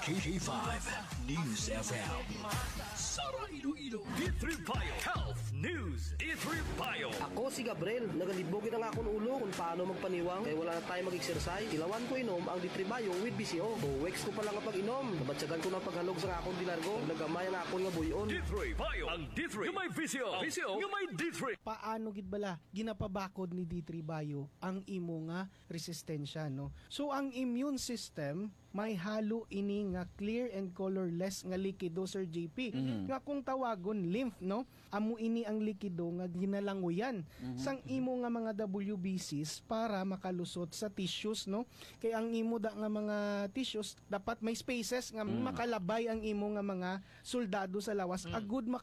G5 News FM. Sara Iloilo. D3 Bio Health News. D3 Bio. Ako si Gabriel, nagalibogin ang akong ulo kung paano magpaniwang kaya wala na tayo mag-exercise. Ilawan ko inom ang D3 Bio with BCO. Weeks ko pa lang kapag inom. Nabatsagan ko ng paghalog sa akong dilargo. Nagamay ang akong nga buyon. D3 Bio. Ang D3 yung may VCO. VCO yung may D3. Paano gid bala ginapabakod ni D3 Bio ang imo nga resistensya, no? So ang immune system may halo ini nga clear and colorless nga likido, Sir JP. Nga kung tawagon lymph, no? Amo ini ang likido nga ginalanguyan sang imo nga mga WBCs para makalusot sa tissues, no? Kay ang imo da nga mga tissues dapat may spaces nga makalabay ang imo nga mga soldado sa lawas agud